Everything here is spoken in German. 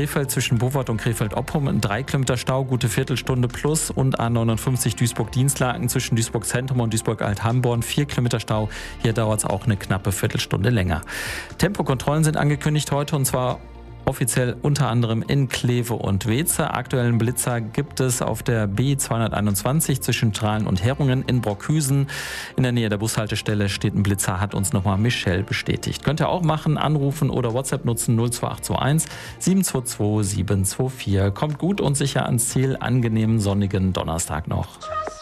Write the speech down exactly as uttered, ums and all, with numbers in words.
Krefeld zwischen Bowart und Krefeld-Oppum ein drei Kilometer Stau, gute Viertelstunde plus, und A neunundfünfzig Duisburg-Dienstlaken zwischen Duisburg-Zentrum und Duisburg-Alt-Hamborn vier Kilometer Stau. Hier dauert es auch eine knappe Viertelstunde länger. Tempokontrollen sind angekündigt heute, und zwar offiziell unter anderem in Kleve und Weeze. Aktuellen Blitzer gibt es auf der B zweihunderteinundzwanzig zwischen Strahlen und Herrungen in Brockhüsen. In der Nähe der Bushaltestelle steht ein Blitzer, hat uns nochmal Michelle bestätigt. Könnt ihr auch machen, anrufen oder WhatsApp nutzen null zwei acht zwei eins sieben zwei zwei sieben zwei vier. Kommt gut und sicher ans Ziel. Angenehmen sonnigen Donnerstag noch.